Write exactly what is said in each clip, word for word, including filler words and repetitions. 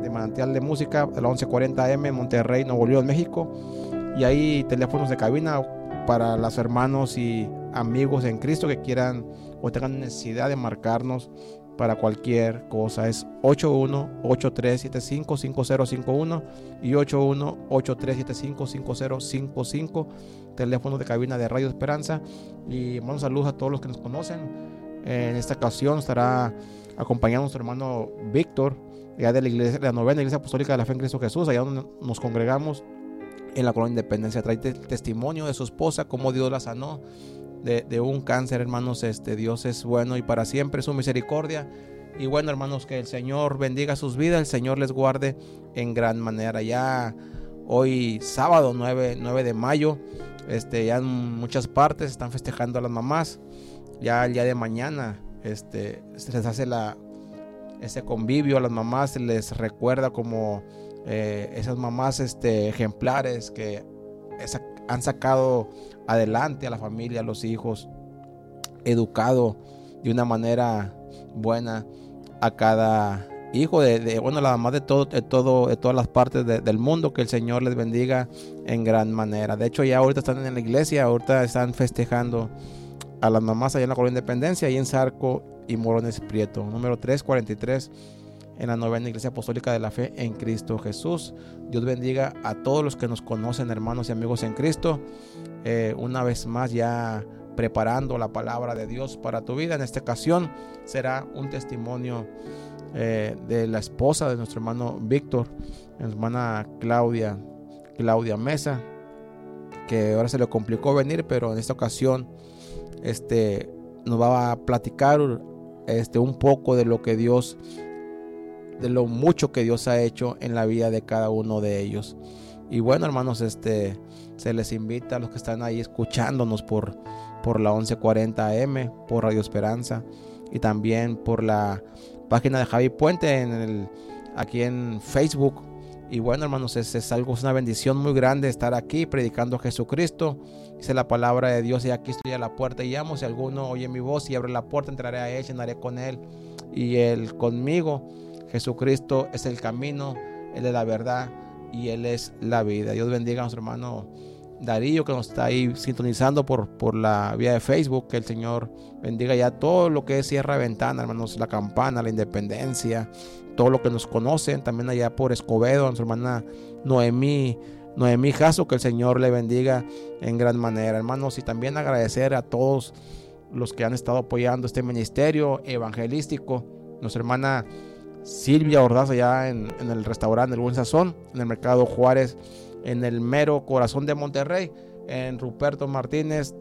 de Manantial de Música, a la once cuarenta A M, Monterrey, Nuevo León, México. Y hay teléfonos de cabina para los hermanos y amigos en Cristo que quieran o tengan necesidad de marcarnos para cualquier cosa. Es ocho uno, ocho tres siete cinco, cinco cero cinco uno y ocho uno, ocho tres siete cinco, cinco cero cinco cinco, teléfono de cabina de Radio Esperanza. Y mando saludos a todos los que nos conocen. En esta ocasión estará acompañando a nuestro hermano Víctor, ya de la, iglesia, de la novena Iglesia Apostólica de la Fe en Cristo Jesús, allá donde nos congregamos en la Colonia Independencia. Trae el testimonio de su esposa, cómo Dios la sanó de, de un cáncer, hermanos. Este Dios es bueno y para siempre su misericordia. Y bueno, hermanos, que el Señor bendiga sus vidas, el Señor les guarde en gran manera. Ya hoy sábado nueve de mayo, este, ya en muchas partes están festejando a las mamás. Ya el día de mañana este, se les hace la, ese convivio a las mamás, se les recuerda como eh, esas mamás este, ejemplares que esa, han sacado adelante a la familia, a los hijos, educado de una manera buena a cada hijo de, de bueno, la mamá de todo, de todo, de todas las partes de, del mundo. Que el Señor les bendiga en gran manera. De hecho, ya ahorita están en la iglesia, ahorita están festejando a las mamás allá en la Colonia Independencia, ahí en Zarco y Morones Prieto, número trescientos cuarenta y tres, en la novena Iglesia Apostólica de la Fe en Cristo Jesús. Dios bendiga a todos los que nos conocen, hermanos y amigos en Cristo. Eh, una vez más, ya preparando la palabra de Dios para tu vida. En esta ocasión será un testimonio eh, de la esposa de nuestro hermano Víctor, nuestra hermana Claudia, Claudia Mesa, que ahora se le complicó venir, pero en esta ocasión este, nos va a platicar este, un poco de lo que Dios, de lo mucho que Dios ha hecho en la vida de cada uno de ellos. Y bueno, hermanos, este, se les invita a los que están ahí escuchándonos por, por la once cuarenta A M, por Radio Esperanza, y también por la página de Javi Puente en el, aquí en Facebook. Y bueno, hermanos, es, es algo, es una bendición muy grande estar aquí predicando a Jesucristo. Dice la palabra de Dios: y aquí estoy a la puerta y llamo. Si alguno oye mi voz y abre la puerta, entraré a él, cenaré con él y él conmigo. Jesucristo es el camino, Él es la verdad y Él es la vida. Dios bendiga a nuestro hermano Darío, que nos está ahí sintonizando por, por la vía de Facebook. Que el Señor bendiga ya todo lo que es Sierra Ventana, hermanos, La Campana, La Independencia, todo lo que nos conocen, también allá por Escobedo, a nuestra hermana Noemí, Noemí Jasso, que el Señor le bendiga en gran manera, hermanos. Y también agradecer a todos los que han estado apoyando este ministerio evangelístico. Nuestra hermana Silvia Ordaz, allá en, en el restaurante El Buen Sazón, en el Mercado Juárez, en el mero corazón de Monterrey, en Ruperto Martínez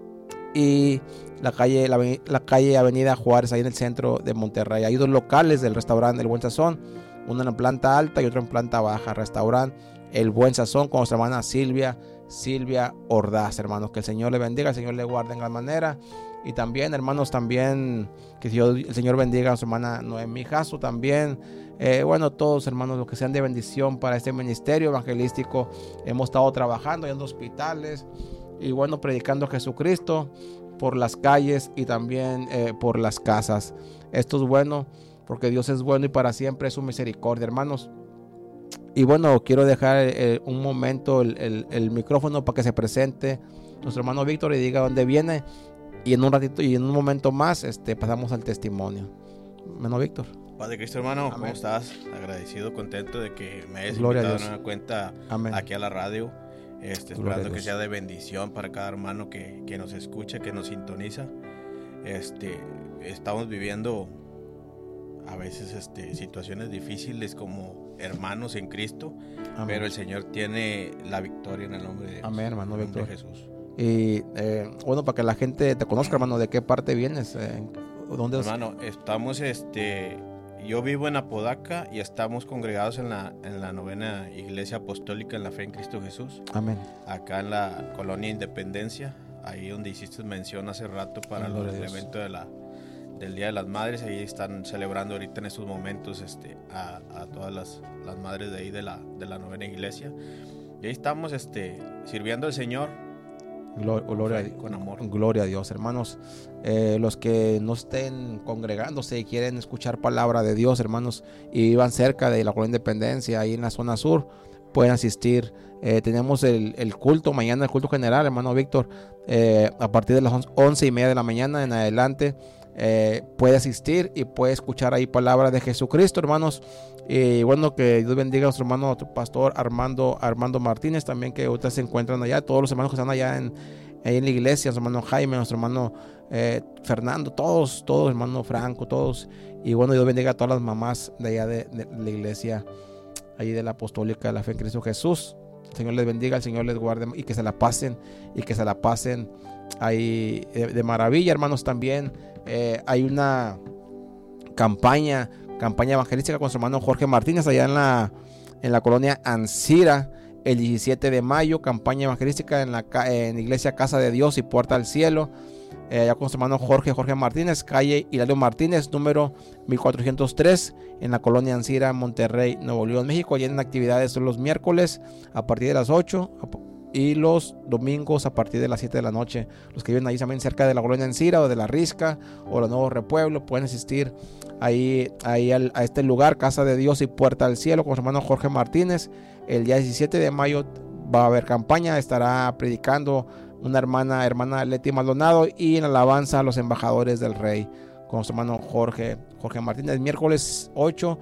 y la calle, la, la calle Avenida Juárez, ahí en el centro de Monterrey. Hay dos locales del restaurante El Buen Sazón, uno en la planta alta y otro en planta baja. Restaurante El Buen Sazón con nuestra hermana Silvia, Silvia Ordaz, hermanos. Que el Señor le bendiga, el Señor le guarde en gran manera. Y también, hermanos, también que Dios, el Señor bendiga a nuestra hermana Noemí Jasso también. Eh, bueno, todos, hermanos, los que sean de bendición para este ministerio evangelístico. Hemos estado trabajando en hospitales y bueno, predicando a Jesucristo por las calles y también eh, por las casas. Esto es bueno porque Dios es bueno y para siempre es su misericordia, hermanos. Y bueno, quiero dejar eh, un momento el, el, el micrófono para que se presente nuestro hermano Víctor y diga dónde viene. Y en un ratito y en un momento más este, pasamos al testimonio. Hermano Víctor. Padre Cristo, hermano, Amén. ¿Cómo estás? Agradecido, contento de que me hayas Gloria invitado a Dios. a una cuenta Amén. aquí a la radio. Este, Gloria a esperando que Dios. sea de bendición para cada hermano que, que nos escucha, que nos sintoniza. Este, estamos viviendo a veces este, situaciones difíciles como hermanos en Cristo, Amén. pero el Señor tiene la victoria en el nombre de, Amén, hermano en el nombre Víctor. de Jesús. Y eh, bueno, para que la gente te conozca, hermano, ¿de qué parte vienes? Eh, ¿Dónde es? Hermano, estamos, este, yo vivo en Apodaca y estamos congregados en la, en la novena Iglesia Apostólica en la Fe en Cristo Jesús, Amén. acá en la Colonia Independencia, ahí donde hiciste mención hace rato para el, Gloria a el Dios. evento de la, del Día de las Madres. Ahí están celebrando ahorita en estos momentos este, a, a todas las, las madres de ahí de la, de la novena iglesia. Y ahí estamos este, sirviendo al Señor. Glo- gloria, fe, con amor. Gloria a Dios, hermanos. Eh, los que no estén congregándose y quieren escuchar palabra de Dios, hermanos, y vivan cerca de la Colonia Independencia, ahí en la zona sur, pueden asistir. Eh, tenemos el, el culto, mañana el culto general, hermano Víctor, eh, a partir de las once y media de la mañana en adelante. Eh, puede asistir y puede escuchar ahí palabra de Jesucristo, hermanos. Y bueno, que Dios bendiga a nuestro hermano, nuestro pastor Armando, Armando Martínez, también, que ahorita se encuentran allá, todos los hermanos que están allá en, ahí en la iglesia, nuestro hermano Jaime, nuestro hermano eh, Fernando, todos, todos, hermano Franco, todos. Y bueno, Dios bendiga a todas las mamás de allá de, de la iglesia, ahí de la apostólica de la fe en Cristo Jesús. El Señor les bendiga, el Señor les guarde y que se la pasen, y que se la pasen ahí de, de maravilla, hermanos. También eh, hay una campaña, campaña evangelística con su hermano Jorge Martínez allá en la, en la colonia Ancira, el diecisiete de mayo, campaña evangelística en la en Iglesia Casa de Dios y Puerta al Cielo, eh, allá con su hermano Jorge, Jorge Martínez, calle Hilario Martínez, número mil cuatrocientos tres, en la colonia Ancira, Monterrey, Nuevo León, México. Llenan actividades los miércoles a partir de las ocho y los domingos a partir de las siete de la noche. Los que viven ahí también cerca de la colonia Ancira o de la Risca o los Nuevos Repueblo pueden asistir ahí, ahí al, a este lugar, Casa de Dios y Puerta al Cielo, con su hermano Jorge Martínez. El día diecisiete de mayo va a haber campaña, estará predicando una hermana, hermana Leti Maldonado, y en alabanza a los embajadores del Rey con su hermano Jorge, Jorge Martínez, miércoles ocho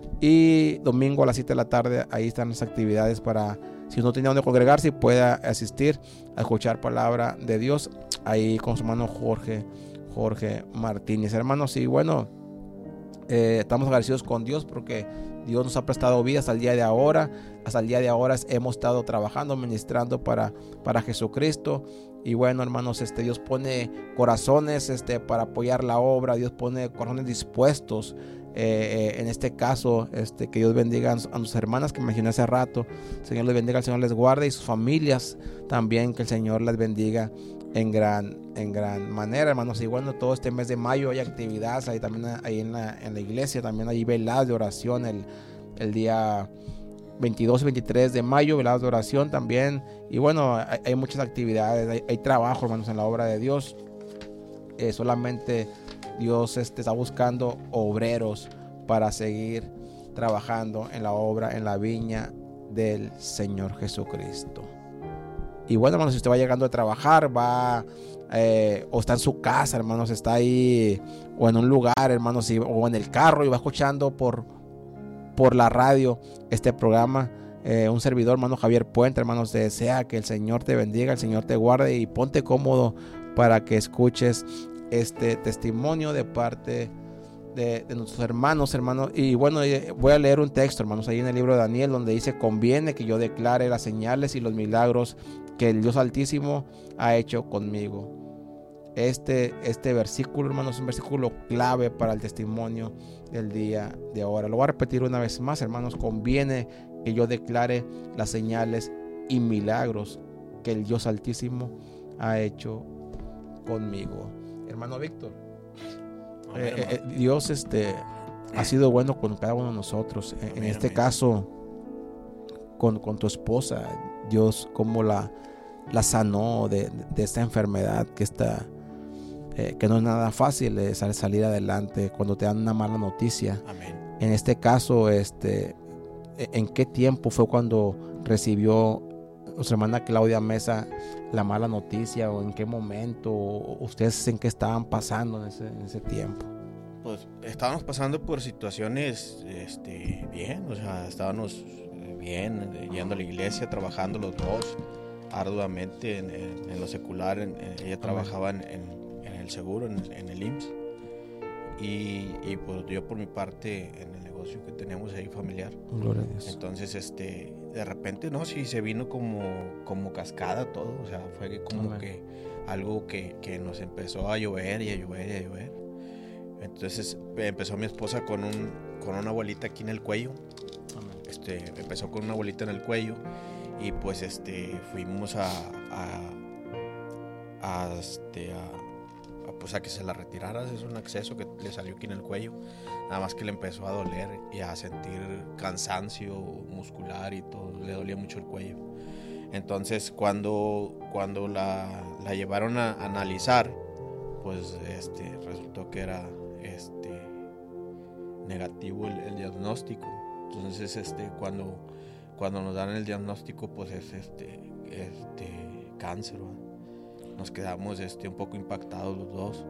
y domingo a las siete de la tarde. Ahí están las actividades para, si uno tiene donde congregarse, pueda asistir a escuchar palabra de Dios ahí con su hermano Jorge, Jorge Martínez, hermanos. Y bueno, eh, estamos agradecidos con Dios porque Dios nos ha prestado vida hasta el día de ahora. Hasta el día de ahora hemos estado trabajando, ministrando para, para Jesucristo. Y bueno, hermanos, este, Dios pone corazones este, para apoyar la obra. Dios pone corazones dispuestos. Eh, eh, en este caso, este, que Dios bendiga a sus hermanas que mencioné hace rato. El Señor les bendiga, el Señor les guarde, y sus familias también, que el Señor les bendiga en gran, en gran manera, hermanos. Y bueno, todo este mes de mayo hay actividades ahí también, ahí en la, en la iglesia. También hay veladas de oración el, el día veintidós y veintitrés de mayo, veladas de oración también. Y bueno, hay, hay muchas actividades, hay, hay trabajo, hermanos, en la obra de Dios. Eh, solamente Dios este, está buscando obreros para seguir trabajando en la obra, en la viña del Señor Jesucristo. Y bueno, hermanos, si usted va llegando a trabajar, va eh, o está en su casa, hermanos, está ahí o en un lugar, hermanos, y, o en el carro, y va escuchando por, por la radio este programa, eh, un servidor, hermano Javier Puente, hermanos, te desea que el Señor te bendiga, el Señor te guarde, y ponte cómodo para que escuches este testimonio de parte de, de nuestros hermanos, hermanos. Y bueno, voy a leer un texto, hermanos, ahí en el libro de Daniel, donde dice: conviene que yo declare las señales y los milagros que el Dios Altísimo ha hecho conmigo. Este, este versículo, hermanos, es un versículo clave para el testimonio del día de ahora. Lo voy a repetir una vez más, hermanos. Conviene que yo declare las señales y milagros que el Dios Altísimo ha hecho conmigo. Hermano Víctor, eh, eh, Dios este, ha sido bueno con cada uno de nosotros. En, en este caso, con, con tu esposa, Dios como la, la sanó de, de esta enfermedad que está, eh, que no es nada fácil de salir adelante cuando te dan una mala noticia. Amén. En este caso, este, ¿en qué tiempo fue cuando recibió nuestra hermana Claudia Mesa la mala noticia, o en qué momento, o ustedes en qué estaban pasando en ese, en ese tiempo? Pues estábamos pasando por situaciones este, bien, o sea, estábamos bien, yendo a la iglesia, trabajando los dos arduamente en, en, en lo secular. En, en, ella trabajaba en, en, en el seguro, en, en el I M S S, y, y pues yo por mi parte en el negocio que tenemos ahí familiar. Gloria a Dios. Entonces, este, de repente, no, sí, se vino como, como cascada todo, o sea, fue como Amén. que algo que, que nos empezó a llover y a llover y a llover. Entonces empezó mi esposa con, un, con una bolita aquí en el cuello. Amén. Este, empezó con una bolita en el cuello, y pues este, fuimos a, a, a, este, a pues a que se la retirara. Es un acceso que le salió aquí en el cuello, nada más que le empezó a doler y a sentir cansancio muscular y todo, le dolía mucho el cuello. Entonces cuando, cuando la, la llevaron a analizar, pues este, resultó que era este, negativo el, el diagnóstico. Entonces este, cuando, cuando nos dan el diagnóstico, pues es este, este cáncer, ¿verdad? Nos quedamos este, un poco impactados los dos.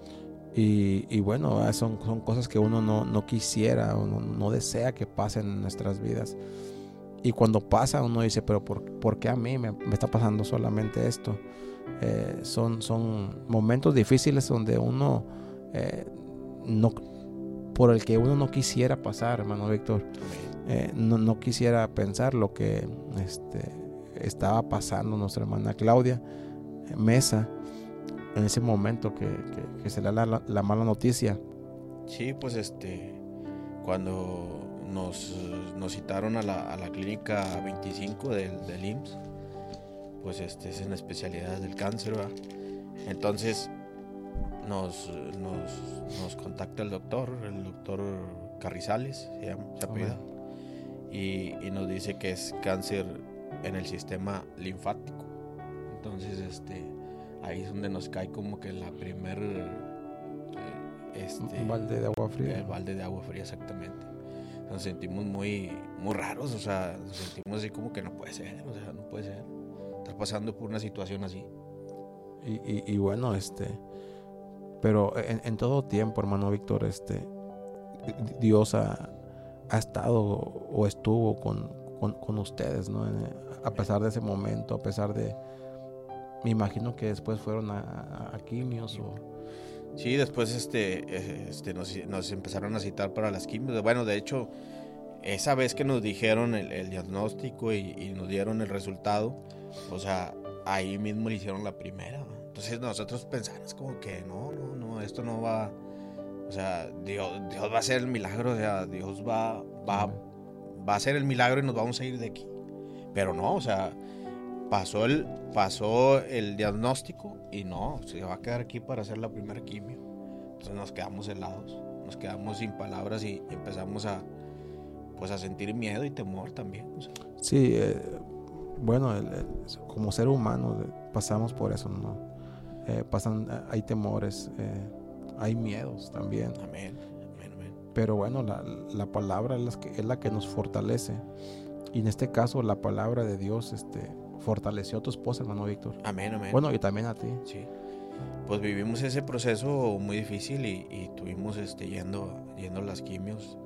Y, y bueno, son, son cosas que uno no, no quisiera o no, no desea que pasen en nuestras vidas. Y cuando pasa uno dice, pero ¿por, ¿por qué a mí me, me está pasando solamente esto? Eh, son, son momentos difíciles donde uno eh, no, por el que uno no quisiera pasar, hermano Víctor. Eh, no, no quisiera pensar lo que este, estaba pasando nuestra hermana Claudia Mesa en ese momento que, que, que se le da la, la mala noticia. Sí, pues este, cuando nos, nos citaron a la, a la clínica veinticinco del, del I M S S, pues este es en especialidades del cáncer, ¿verdad? Entonces nos, nos, nos contacta el doctor, el doctor Carrizales, se llama, se apellida, y, y nos dice que es cáncer en el sistema linfático. Entonces este ahí es donde nos cae como que la primer eh, este, un balde de agua fría. El balde de agua fría, exactamente. Nos sentimos muy, muy raros, o sea, nos sentimos así como que no puede ser, o sea, no puede ser estar pasando por una situación así. Y, y, y bueno, este, pero en, en todo tiempo, hermano Víctor, este, Dios ha, ha estado o estuvo con, con, con ustedes, ¿no? A pesar de ese momento, a pesar de, me imagino que después fueron a, a, a quimios o... Sí, después este, este nos, nos empezaron a citar para las quimios. Bueno, de hecho, esa vez que nos dijeron el, el diagnóstico y, y nos dieron el resultado, o sea, ahí mismo le hicieron la primera. Entonces nosotros pensamos como que no, no, no, esto no va, o sea, Dios, Dios va a hacer el milagro, o sea, Dios va, va, va a hacer el milagro y nos vamos a ir de aquí. Pero no, o sea, pasó el, pasó el diagnóstico y no, se va a quedar aquí para hacer la primera quimio. Entonces nos quedamos helados, nos quedamos sin palabras y empezamos a, pues a sentir miedo y temor también. O sea. Sí, eh, bueno, el, el, como ser humano pasamos por eso, ¿no? Eh, pasan, hay temores, eh, hay miedos también. Amén, amén, amén. Pero bueno, la, la palabra es la, que, es la que nos fortalece. Y en este caso, la palabra de Dios este, fortaleció a tu esposa, hermano Víctor. Amén, amén. Bueno, y también a ti. Sí. Pues vivimos ese proceso muy difícil y, y tuvimos este, yendo, yendo a las quimios.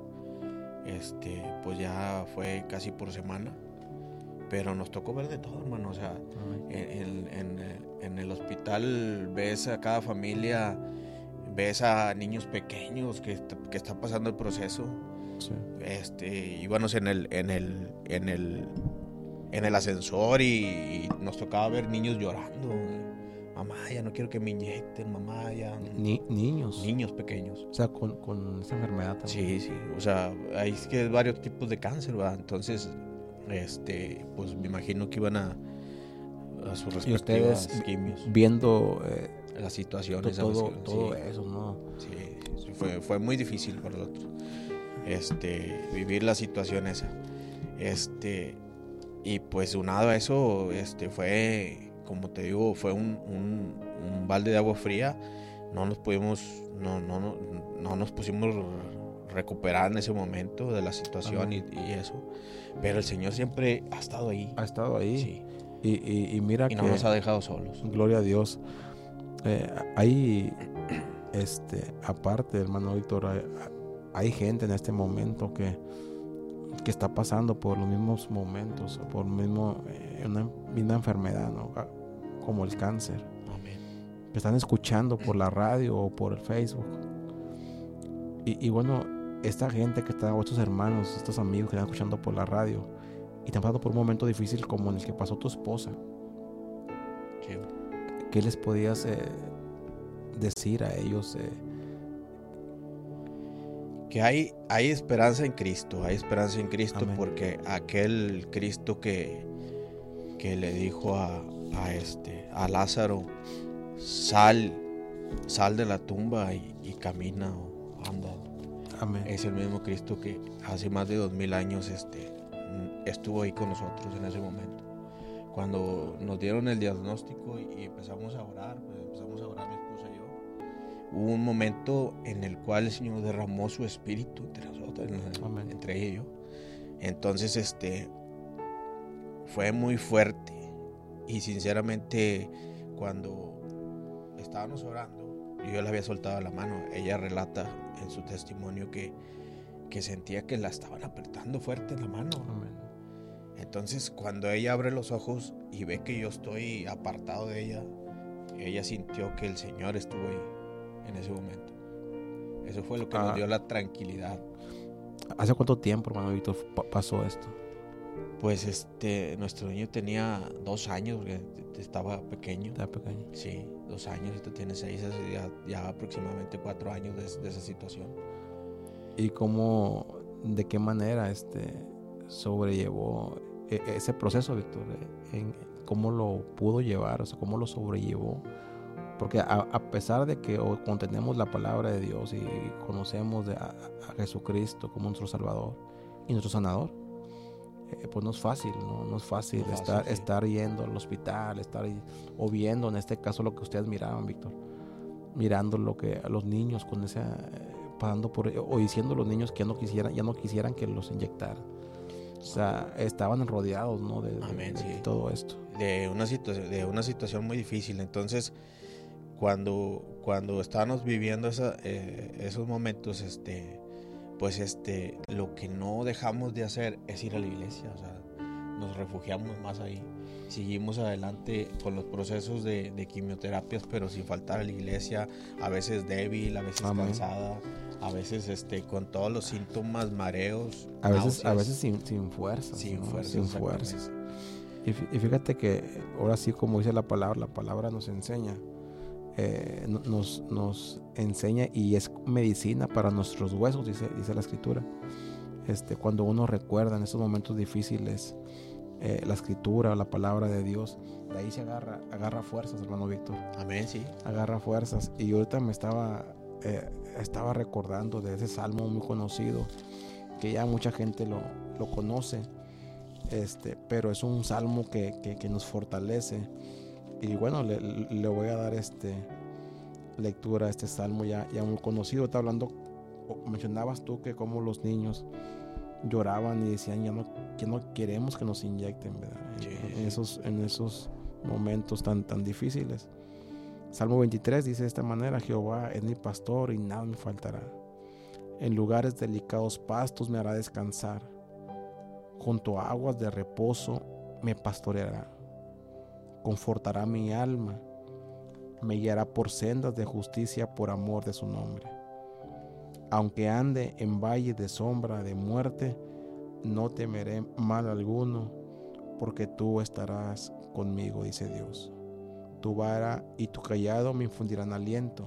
Este, pues ya fue casi por semana. Pero nos tocó ver de todo, hermano. O sea, en, en, en el hospital ves a cada familia, ves a niños pequeños que, que están pasando el proceso. Sí. Este, íbamos en el, en el, en el, en el ascensor y, y nos tocaba ver niños llorando. Mamá, ya no quiero que me inyecten, mamá, ya. Ni, niños. Niños pequeños. O sea, con, con esa enfermedad también. Sí, sí. O sea, hay que varios tipos de cáncer, ¿verdad? Entonces, este, pues me imagino que iban a, a sus respectivas quimios. Viendo eh, las situaciones. Todo, todo sí. Eso, ¿no? Sí, sí, fue, fue muy difícil para nosotros. Este, vivir la situación esa. Este, y pues unado a eso, este, fue, como te digo, fue un, un, un balde de agua fría. No nos pudimos, no, no, no, no nos pusimos recuperar en ese momento de la situación y, y eso. Pero el Señor siempre ha estado ahí. Ha estado ahí. Sí. Y, y, y mira y que no nos ha dejado solos. Gloria a Dios. Eh, hay, este, aparte, hermano Víctor, hay, hay gente en este momento que, que está pasando por los mismos momentos, por mismo, eh, una misma enfermedad, ¿no? Como el cáncer. Amén. Que están escuchando por la radio o por el Facebook. Y, y bueno, esta gente que está, o estos hermanos, estos amigos que están escuchando por la radio y están pasando por un momento difícil como en el que pasó tu esposa. ¿Qué, ¿Qué les podías eh, decir a ellos? Eh? Que hay, hay esperanza en Cristo, hay esperanza en Cristo. Amén. Porque aquel Cristo que, que le dijo a, a, este, a Lázaro, sal, sal de la tumba y, y camina o anda. Amén. Es el mismo Cristo que hace más de dos mil años este, estuvo ahí con nosotros en ese momento. cuando nos dieron el diagnóstico y, y empezamos a orar, pues empezamos a orar mi esposa y yo, hubo un momento en el cual el Señor derramó su espíritu entre nosotros, en, entre ella y yo. Entonces, este, fue muy fuerte y sinceramente cuando estábamos orando, yo le había soltado la mano. Ella relata en su testimonio que, que sentía que la estaban apretando fuerte la mano. Amén. Entonces, cuando ella abre los ojos y ve que yo estoy apartado de ella, ella sintió que el Señor estuvo ahí en ese momento. Eso fue lo que ah. nos dio la tranquilidad. ¿Hace cuánto tiempo, hermano Víctor, pasó esto? Pues este, nuestro niño tenía dos años, porque estaba pequeño. Estaba pequeño. Sí, dos años, este tiene seis, ya, ya aproximadamente cuatro años de, de esa situación. ¿Y cómo, de qué manera este sobrellevó ese proceso, Víctor? En, ¿Cómo lo pudo llevar? O sea, ¿cómo lo sobrellevó? Porque a, a pesar de que contenemos la palabra de Dios y conocemos de, a, a Jesucristo como nuestro Salvador y nuestro sanador, eh, pues no es fácil, no, no es fácil, no estar, fácil sí. estar yendo al hospital, estar o viendo en este caso lo que ustedes miraban, Víctor, mirando lo que a los niños con esa eh, pasando por o diciendo a los niños que ya no quisieran, ya no quisieran que los inyectaran. O sea, estaban rodeados, ¿no? De, Amén, de, de sí. todo esto. De una situación, de una situación muy difícil. Entonces, cuando, cuando estábamos viviendo esa, eh, esos momentos, este, pues este, lo que no dejamos de hacer es ir a la iglesia. O sea, nos refugiamos más ahí. Seguimos adelante con los procesos de, de quimioterapias, pero sin faltar a la iglesia, a veces débil, a veces Amén. cansada, a veces este, con todos los síntomas, mareos, a veces, náuseas, a veces sin, sin fuerzas, sin ¿no? fuerzas, sin fuerzas. Y, y fíjate que ahora sí, como dice la palabra, la palabra nos enseña, eh, nos, nos enseña y es medicina para nuestros huesos, dice, dice la escritura. Este, cuando uno recuerda en esos momentos difíciles eh, la escritura, la palabra de Dios, de ahí se agarra, agarra fuerzas, hermano Víctor. Amén, sí. Agarra fuerzas. Y ahorita me estaba, eh, estaba recordando de ese salmo muy conocido, que ya mucha gente lo, lo conoce, este, pero es un salmo que, que, que nos fortalece. Y bueno, le, le voy a dar este lectura a este salmo ya, ya muy conocido. Está hablando, mencionabas tú que como los niños lloraban y decían ya no, que no queremos que nos inyecten, ¿verdad? Sí. En, en, esos, en esos momentos tan, tan difíciles. Salmo veintitrés dice de esta manera: Jehová es mi pastor y nada me faltará. En lugares delicados pastos me hará descansar. Junto a aguas de reposo me pastoreará. Confortará mi alma. Me guiará por sendas de justicia por amor de su nombre. Aunque ande en valle de sombra de muerte, no temeré mal alguno, porque tú estarás conmigo, dice Dios. Tu vara y tu cayado me infundirán aliento.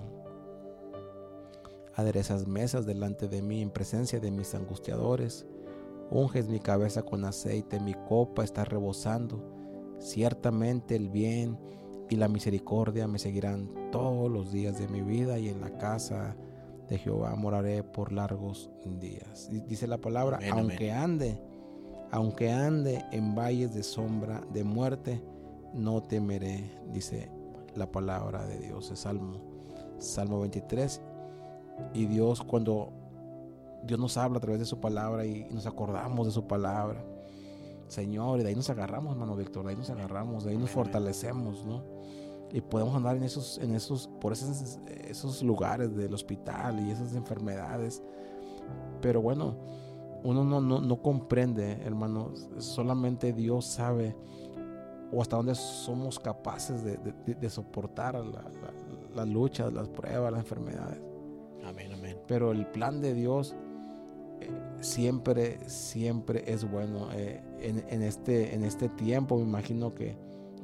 Aderezas mesas delante de mí en presencia de mis angustiadores. Unges mi cabeza con aceite, mi copa está rebosando. Ciertamente el bien y la misericordia me seguirán todos los días de mi vida, y en la casa de Jehová moraré por largos días. Dice la palabra, amén, aunque amén. ande, aunque ande en valles de sombra de muerte, no temeré, dice la palabra de Dios. Es Salmo, Salmo veintitrés. Y Dios, cuando Dios nos habla a través de su palabra y nos acordamos de su palabra, Señor, y de ahí nos agarramos, hermano Víctor, de ahí nos agarramos, de ahí nos fortalecemos, ¿no? Y podemos andar en esos, en esos, por esos, esos lugares del hospital y esas enfermedades. Pero bueno, uno no, no, no comprende, hermano. Solamente Dios sabe o hasta dónde somos capaces de, de, de soportar la, la, las luchas, las pruebas, las enfermedades. Amén, amén. Pero el plan de Dios eh, siempre, siempre es bueno. Eh, en, en, este, en este tiempo me imagino que